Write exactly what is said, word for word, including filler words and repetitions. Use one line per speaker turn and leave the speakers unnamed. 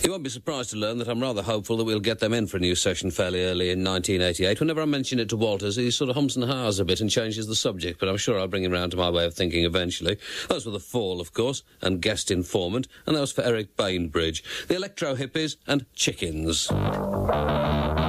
You won't be surprised to learn that I'm rather hopeful that we'll get them in for a new session fairly early in nineteen eighty-eight. Whenever I mention it to Walters, he sort of hums and haws a bit and changes the subject, but I'm sure I'll bring him round to my way of thinking eventually. Those were The Fall, of course, and Guest Informant, and that was for Eric Bainbridge. The Electro Hippies and Chickens.